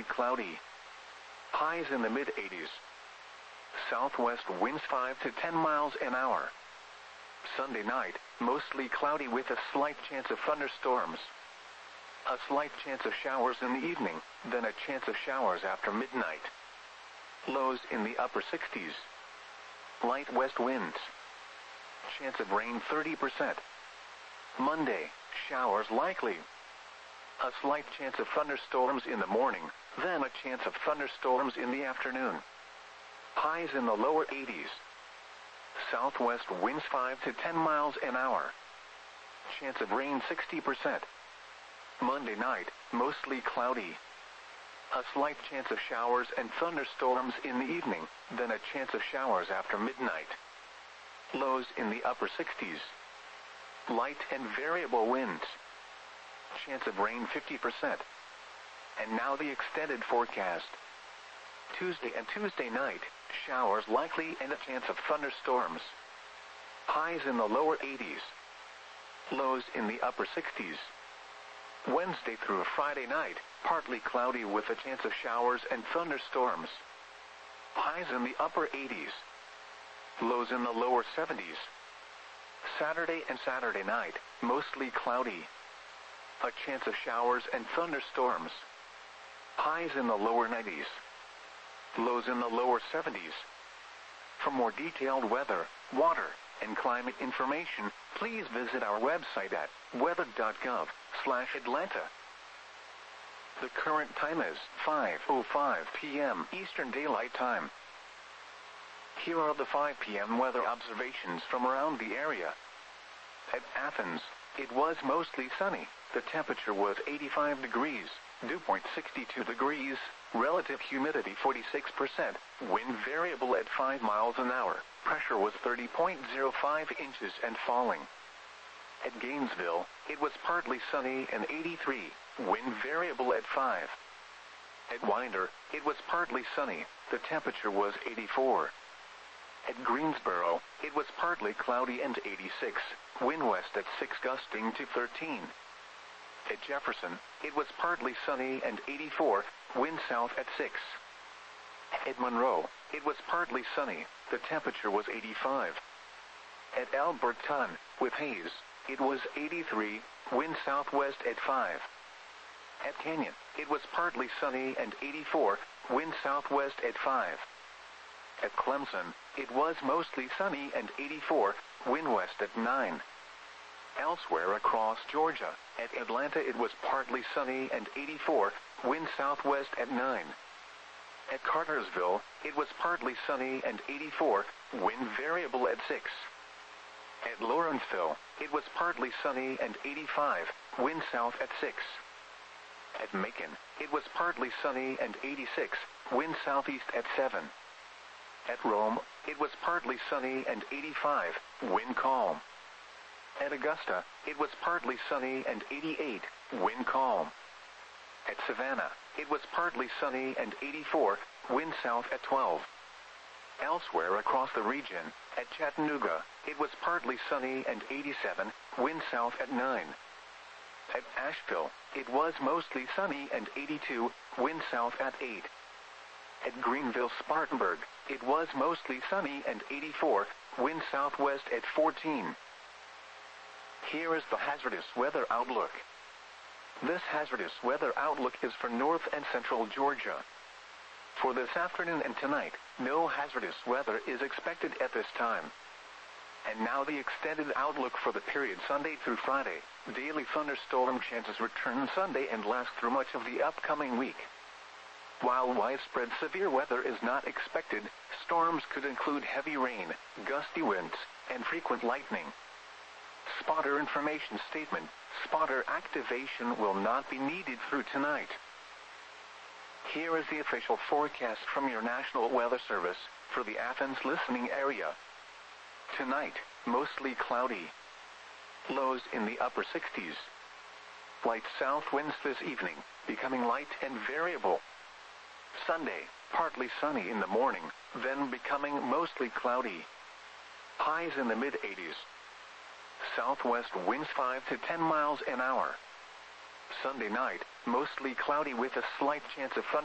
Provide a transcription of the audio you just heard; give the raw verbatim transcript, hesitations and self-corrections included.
cloudy. Highs in the mid eighties. Southwest winds five to ten miles an hour. Sunday night, mostly cloudy with a slight chance of thunderstorms. A slight chance of showers in the evening, then a chance of showers after midnight. Lows in the upper sixties. Light west winds. Chance of rain thirty percent. Monday, showers likely. A slight chance of thunderstorms in the morning, then a chance of thunderstorms in the afternoon. Highs in the lower eighties. Southwest winds five to ten miles an hour. Chance of rain sixty percent. Monday night, mostly cloudy. A slight chance of showers and thunderstorms in the evening, then a chance of showers after midnight. Lows in the upper sixties. Light and variable winds. Chance of rain fifty percent. And now the extended forecast. Tuesday and Tuesday night, showers likely and a chance of thunderstorms. Highs in the lower eighties. Lows in the upper sixties. Wednesday through Friday night, partly cloudy with a chance of showers and thunderstorms. Highs in the upper eighties. Lows in the lower seventies. Saturday and Saturday night, mostly cloudy. A chance of showers and thunderstorms. Highs in the lower nineties. Lows in the lower seventies. For more detailed weather, water, and climate information, please visit our website at weather dot gov slash Atlanta. The current time is five oh five p m Eastern Daylight Time. Here are the five p m weather observations from around the area. At Athens, it was mostly sunny. The temperature was eighty-five degrees, dew point sixty-two degrees, relative humidity forty-six percent, wind variable at five miles an hour, pressure was thirty point zero five inches and falling. At Gainesville, it was partly sunny and eighty-three, wind variable at five. At Winder, it was partly sunny, the temperature was eighty-four. At Greensboro, it was partly cloudy and eighty-six, wind west at six gusting to thirteen. At Jefferson, it was partly sunny and eighty-four, wind south at six. At Monroe, it was partly sunny, the temperature was eighty-five. At Alberton, with haze, it was eighty-three, wind southwest at five. At Canyon, it was partly sunny and eighty-four, wind southwest at five. At Clemson, it was mostly sunny and eighty-four, wind west at nine. Elsewhere across Georgia, at Atlanta it was partly sunny and eighty-four, wind southwest at nine. At Cartersville, it was partly sunny and eighty-four, wind variable at six. At Lawrenceville, it was partly sunny and eighty-five, wind south at six. At Macon, it was partly sunny and eighty-six, wind southeast at seven. At Rome, it was partly sunny and eighty-five, wind calm. At Augusta, it was partly sunny and eighty-eight, wind calm. At Savannah, it was partly sunny and eighty-four, wind south at twelve. Elsewhere across the region, at Chattanooga, it was partly sunny and eighty-seven, wind south at nine. At Asheville, it was mostly sunny and eighty-two, wind south at eight. At Greenville-Spartanburg, it was mostly sunny and eighty-four, wind southwest at fourteen. Here is the hazardous weather outlook. This hazardous weather outlook is for north and central Georgia. For this afternoon and tonight, no hazardous weather is expected at this time. And now the extended outlook for the period Sunday through Friday. Daily thunderstorm chances return Sunday and last through much of the upcoming week. While widespread severe weather is not expected, storms could include heavy rain, gusty winds, and frequent lightning. Spotter information statement: spotter activation will not be needed through tonight. Here is the official forecast from your National Weather Service for the Athens listening area. Tonight, mostly cloudy. Lows in the upper sixties. Light south winds this evening, becoming light and variable. Sunday, partly sunny in the morning, then becoming mostly cloudy. Highs in the mid eighties. Southwest winds five to ten miles an hour. Sunday night, mostly cloudy with a slight chance of thunder.